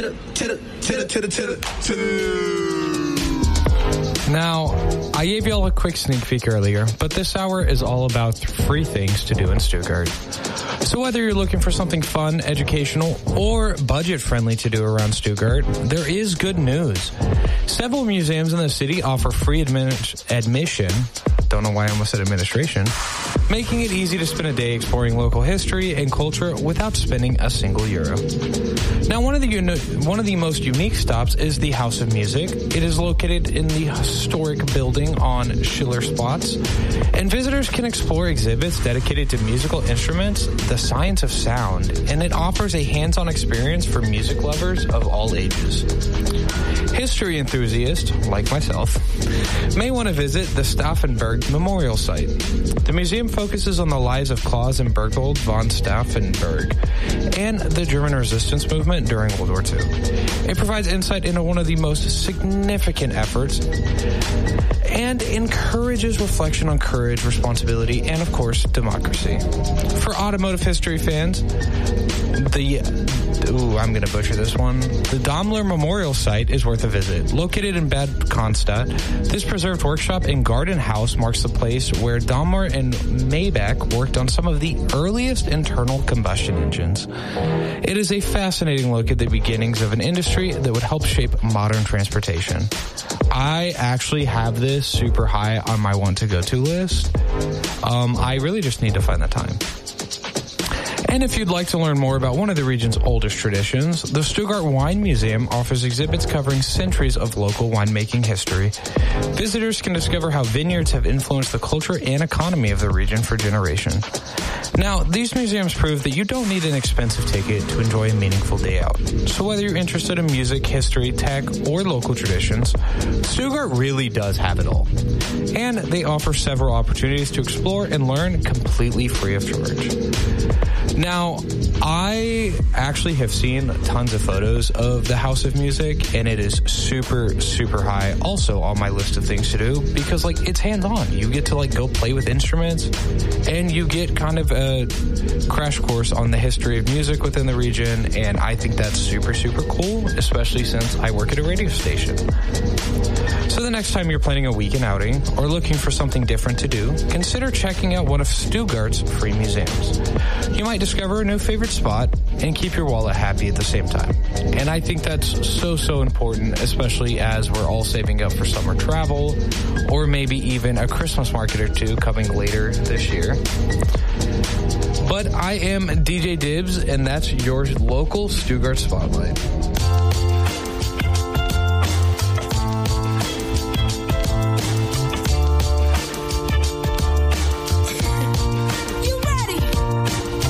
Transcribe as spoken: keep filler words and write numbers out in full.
Now, I gave y'all a quick sneak peek earlier, but this hour is all about free things to do in Stuttgart. So whether you're looking for something fun, educational, or budget-friendly to do around Stuttgart, there is good news. Several museums in the city offer free admin- admission. Don't know why I almost said administration. Making it easy to spend a day exploring local history and culture without spending a single euro. Now, one of the uni- one of the most unique stops is the House of Music. It is located in the historic building on Schillerplatz, and visitors can explore exhibits dedicated to musical instruments, the science of sound, and it offers a hands-on experience for music lovers of all ages. History enthusiasts, like myself, may want to visit the Stauffenberg Memorial Site. The museum focuses on the lives of Claus and Berthold von Stauffenberg and the German resistance movement during World War Two. It provides insight into one of the most significant efforts and encourages reflection on courage, responsibility, and, of course, democracy. For automotive history fans, the... Ooh, I'm going to butcher this one. The Daimler Memorial Site is worth a visit. Located in Bad Cannstatt, this preserved workshop and garden house marks the place where Daimler and Maybach worked on some of the earliest internal combustion engines. It is a fascinating look at the beginnings of an industry that would help shape modern transportation. I actually have this super high on my want-to-go-to list. Um, I really just need to find the time. And if you'd like to learn more about one of the region's oldest traditions, the Stuttgart Wine Museum offers exhibits covering centuries of local winemaking history. Visitors can discover how vineyards have influenced the culture and economy of the region for generations. Now, these museums prove that you don't need an expensive ticket to enjoy a meaningful day out. So whether you're interested in music, history, tech, or local traditions, Stuttgart really does have it all. And they offer several opportunities to explore and learn completely free of charge. Now, I actually have seen tons of photos of the House of Music, and it is super, super high also on my list of things to do because, like, it's hands-on. You get to, like, go play with instruments, and you get kind of a crash course on the history of music within the region, and I think that's super, super cool, especially since I work at a radio station. So the next time you're planning a weekend outing or looking for something different to do, consider checking out one of Stuttgart's free museums. You might discover a new favorite spot and keep your wallet happy at the same time. And I think that's so, so important, especially as we're all saving up for summer travel or maybe even a Christmas market or two coming later this year. But I am D J Dibs, and that's your local Stuttgart Spotlight.